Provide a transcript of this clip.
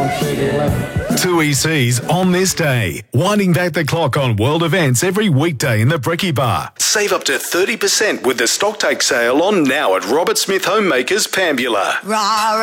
Two ECs on this day. Winding back the clock on world events every weekday in the Brekkie Bar. Save up to 30% with the stocktake sale on now at Robert Smith Homemakers, Pambula.